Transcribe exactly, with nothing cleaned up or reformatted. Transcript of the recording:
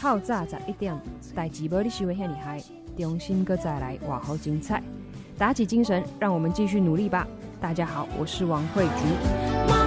透早十一点，代志无你想的遐尔嗨，重新搁再来，哇好精彩！打起精神，让我们继续努力吧！大家好，我是王慧菊。